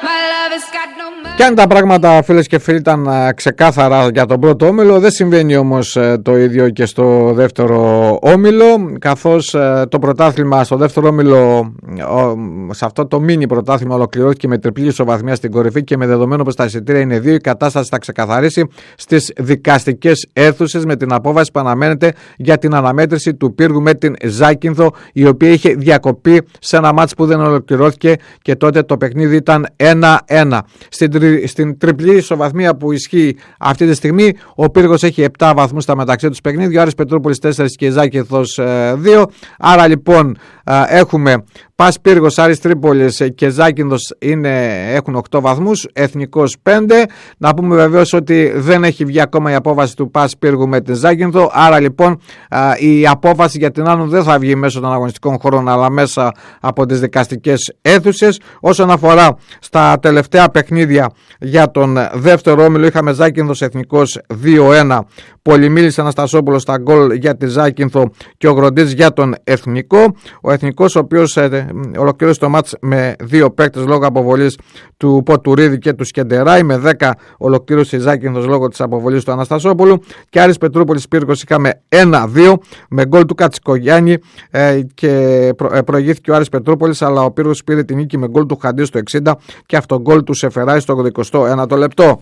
Και αν τα πράγματα, φίλες και φίλοι, ήταν ξεκάθαρα για τον πρώτο όμιλο, δεν συμβαίνει όμως το ίδιο και στο δεύτερο όμιλο, καθώς το πρωτάθλημα στο δεύτερο όμιλο, σε αυτό το μίνι πρωτάθλημα, ολοκληρώθηκε με τριπλή ισοβαθμία στην κορυφή και με δεδομένο πως τα εισιτήρια είναι 2, η κατάσταση θα ξεκαθαρίσει στις δικαστικές αίθουσες με την απόφαση που αναμένεται για την αναμέτρηση του πύργου με την Ζάκυνθο, η οποία είχε διακοπεί σε ένα μάτς που δεν ολοκληρώθηκε και τότε το παιχνίδι ήταν 1-1. Στην τριπλή ισοβαθμία που ισχύει αυτή τη στιγμή, ο πύργος έχει 7 βαθμούς στα μεταξύ τους παιχνίδια, ο Άρης Πετρούπολης 4 και η Ζάκυνθος 2. Άρα λοιπόν έχουμε Πας Πύργος, Άρης Τρίπολης και Ζάκυνθος έχουν 8 βαθμούς, Εθνικός 5. Να πούμε βεβαίως ότι δεν έχει βγει ακόμα η απόφαση του Πας Πύργου με την Ζάκυνθο, άρα λοιπόν η απόφαση για την Άνω δεν θα βγει μέσω των αγωνιστικών χώρων αλλά μέσα από τις δικαστικές αίθουσες. Όσον αφορά στα τελευταία παιχνίδια για τον δεύτερο όμιλο, είχαμε Ζάκυνθος Εθνικός 2-1, Πολυμήλης Αναστασόπουλος στα γκολ για τη Ζάκυνθο και ο Γροντής για τον Εθνικό. Ο Εθνικός, ο οποίος ολοκλήρωσε το μάτς με 2 παίκτες λόγω αποβολής του Ποτουρίδη και του Σκεντεράη, με 10 ολοκλήρωσε η Ζάκυνθος λόγω της αποβολής του Αναστασόπουλου. Και Άρης Πετρούπολης Πύργος είχαμε 1-2 με γκολ του Κατσικογιάννη και προηγήθηκε ο Άρης Πετρούπολης, αλλά ο Πύργος πήρε την νίκη με γκολ του Χαντή στο 60 και αυτό γκολ του Σεφεράη στο 81ο λεπτό.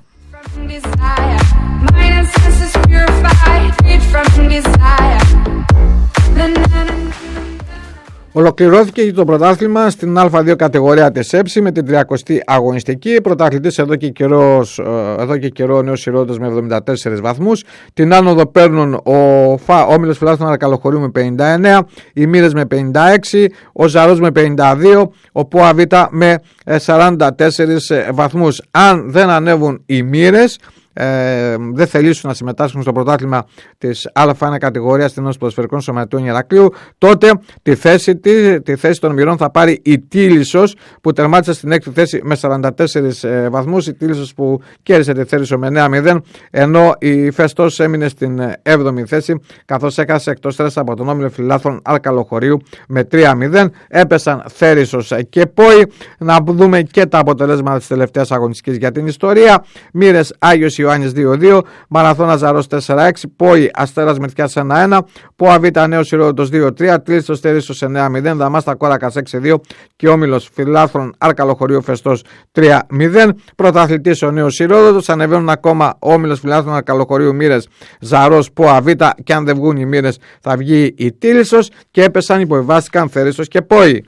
Ολοκληρώθηκε και το πρωτάθλημα στην Α2 κατηγορία της ΕΨΗ με την 30η αγωνιστική. Πρωταθλητής εδώ και καιρό ο Νέος Ηρώδης με 74 βαθμούς. Την άνοδο παίρνουν ο Όμιλος Φιλάθλων Αρκαλοχωρίου με 59, οι Μοίρες με 56, ο Ζαρός με 52, ο ΠΟΑΒ με 44 βαθμούς. Αν δεν ανέβουν οι Μοίρες, δεν θελήσουν να συμμετάσχουν στο πρωτάθλημα της Α1 κατηγορίας της Ένωσης Ποδοσφαιρικών Σωματείων Ηρακλείου, τότε τη θέση των Μοιρών θα πάρει η Τίλισσος, που τερμάτισε στην 6η θέση με 44 βαθμούς. Η Τίλισσος που κέρδισε τη θέση με 9-0, ενώ η Φεστός έμεινε στην 7η θέση, καθώς έχασε εκτός θέσης από τον Όμιλο Φιλάθλων Αρκαλοχωρίου με 3-0. Έπεσαν Θέρισος και Πόη. Να δούμε και τα αποτελέσματα της τελευταίας αγωνιστικής για την ιστορία. Μοίρες Άγιος Ιωάννης 2-2, Μαραθώνα Ζαρός 4-6, Πόη Αστέρας Μερτιάς 1-1, ΠΟΑΒ Νέος Ηρώδος 2-3, Τίλισσος Θέρισος 9-0, Δαμάστα Κόρακας 6-2 και Όμιλος Φιλάθλων Αρκαλοχωρίου Φεστός 3-0. Πρωταθλητής ο Νέος Ηρώδος, ανεβαίνουν ακόμα Όμιλος Φιλάθλων Αρκαλοχωρίου, Μοίρες, Ζαρός, ΠΟΑΒ, και αν δεν βγουν οι Μοίρες θα βγει η Τίλισσος, και έπεσαν, υποβιβάστηκαν Θέρισος και Πόη.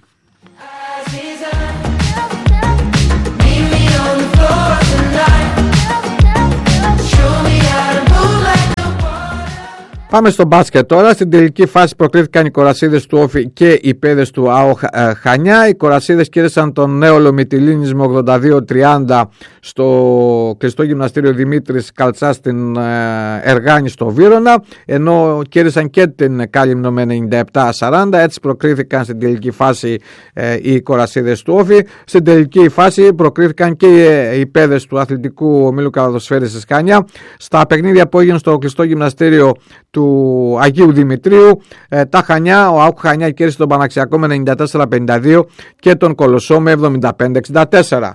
Πάμε στο μπάσκετ τώρα. Στην τελική φάση προκρίθηκαν οι Κορασίδες του Όφη και οι Πέδες του ΑΟ Χανιά. Οι Κορασίδες κέρδισαν τον Νέολο Μυτιλίνης με 82-30 στο κλειστό γυμναστήριο Δημήτρης Καλτσά στην Εργάνη στο Βύρωνα, ενώ κέρδισαν και την Κάλυμνο με 97-40. Έτσι προκρίθηκαν στην τελική φάση οι Κορασίδες του Όφη. Στην τελική φάση προκρίθηκαν και οι Πέδες του Αθλητικού Ομίλου Καλαδοσφαίρης της Χανιά. Στα παιχνίδια που έγιναν στο κλειστό γυμναστήριο του Αγίου Δημητρίου, τα Χανιά, ο ΑΟΚ Χανιά κέρδισε τον Παναξιακό με 94-52 και τον Κολοσσό με 75-64.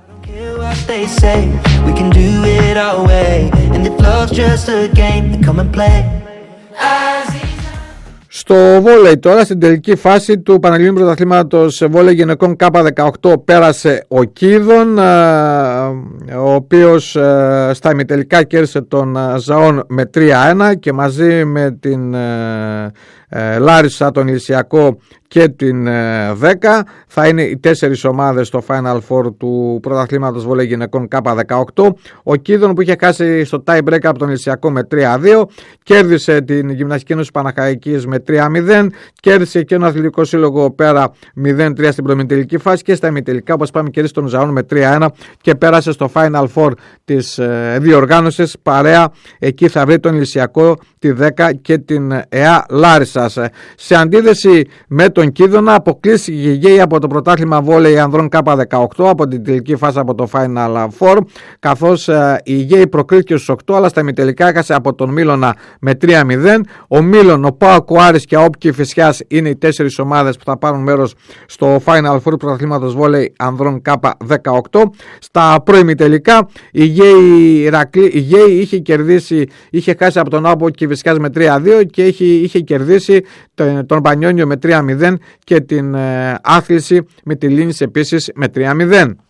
Στο βόλεϊ τώρα, στην τελική φάση του Πανελληνίου Πρωταθλήματος Βόλεϊ Γυναικών K18 πέρασε ο Κίδων, ο οποίος στα ημιτελικά κέρδισε τον Ζαών με 3-1 και μαζί με την Λάρισα, τον Ηλυσιακό και την 10 θα είναι οι 4 ομάδες στο Final Four του πρωταθλήματος Βόλεϊ Γυναικών K18. Ο Κίδων, που είχε χάσει στο tie break από τον Ηλυσιακό με 3-2, κέρδισε την Γυμναστική Ένωση Παναχαϊκής με 3-0, κέρδισε και τον Αθλητικό Σύλλογο Πέρα 0-3 στην προημιτελική φάση, και στα ημιτελικά, όπως πάμε, κέρδισε τον Ζαών με 3-1 και πέρασε στο Final Four της διοργάνωσης. Παρέα εκεί θα βρει τον Ηλυσιακό, τη 10 και την ΕΑ Λάρισσας. Σε αντίθεση με τον Κίδωνα. Αποκλείστηκε η ΓΕΙ από το πρωτάθλημα βόλεϊ ανδρών K18 από την τελική φάση από το Final Four, καθώς η ΓΕΙ προκρίθηκε στους 8, αλλά στα ημιτελικά έχασε από τον Μήλωνα με 3-0. Ο Μήλων, ο ΠΑΟΚ, ο Άρης και ο ΑΟΠ Κηφισιάς είναι οι 4 ομάδες που θα πάρουν μέρος στο Final Four του πρωταθλήματος βόλεϊ ανδρών K18. Στα προημιτελικά η ΓΕΙ είχε χάσει από τον ΑΟΠ Κηφισιάς με 3-2 και είχε κερδίσει τον Πανιόνιο με 3-0 και την Άθληση με τη Λίνης επίσης με 3-0.